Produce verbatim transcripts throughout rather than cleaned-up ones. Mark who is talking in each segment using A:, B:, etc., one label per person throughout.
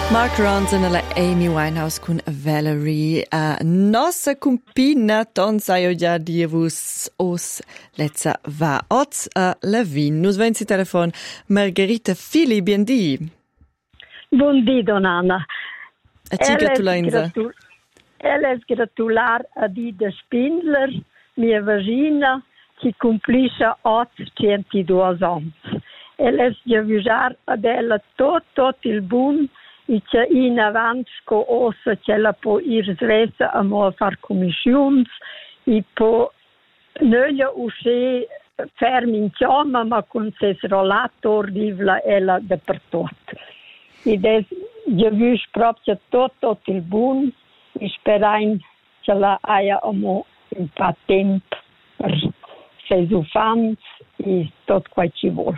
A: Mark Ronson e la Amy Winehouse con Valerie. Uh, nossa cumpina ton saio già dievus os lezza va oz a la vin. Nus venzi telefon Margherita Fili, bien di.
B: Buon di, donana.
A: A ci gratulenza.
B: Ella è gratular a Ida Spindler, mia vagina, che complisce ottocentodue anni. Ella è già ad ella tot, tot il buon, e c'è in avanti con ossa che la può ir svessa a mo far commissioni, e può non uscire fermi in chioma, ma con ses rollator rivla ella dappertutto. Ed è già proprio tot, tot il buon, e sperain che la aia a mo un po' tempo per ses ufans e tot quel ci vuol.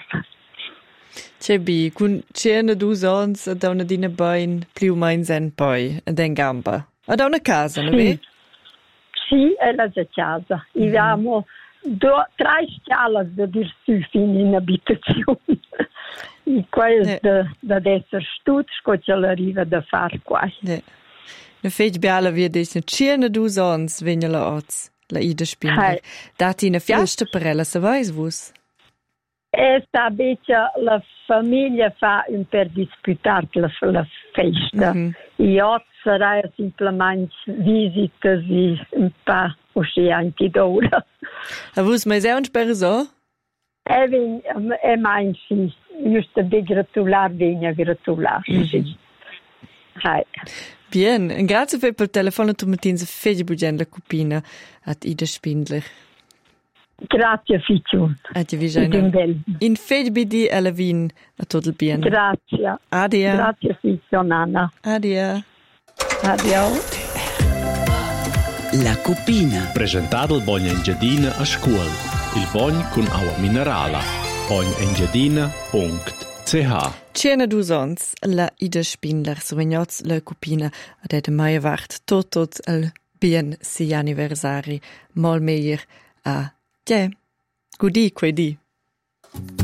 A: C'è bi, con cena dus ons ad una dina bain più meins en poi, ad en gamba. Ad una casa, non
B: Sì,
A: è?
B: sì, è la casa. Mm-hmm. Abbiamo do, tre scale da dir su fin in abitazione. E questo eh. da, da essere studio, che ce l'arriva da fare qua.
A: Eh. Ne fece biala via dice, cena dus ons vegna la oz, la Ida Spindler. Hey. Dati una fiasta per ella, se vais vos?
B: Esta beccia la famiglia fa un per disputare la, la festa. Mm-hmm. E oggi sarà semplicemente visitas e un po' uscire anche d'ora.
A: A vos mai sei un per so?
B: E vin, e mai sì, giusto di gratular, vigna gratular, mm-hmm. Sì. Hai.
A: Bien, grazie per il telefono, tu mattin se fece bugen la cupina ad Ida Spindler.
B: Grazie, Ficciu.
A: Addio, Vigena. In fede bidi alla vin a tutto il bien.
B: Grazie.
A: Adia.
B: Grazie, Ficciu, Nana.
A: Adia.
B: Adio.
C: La cupina.
D: Presentato il Bogna Engiadina a scuola. Il Bogn con acqua minerale. bogn engiadina punto c h.
A: Cena dus ons, la Ida Spindler, sovegnots la cupina ad ed mai vart tot tot il bien si anniversari, mol meier a Tje, gudi quei di.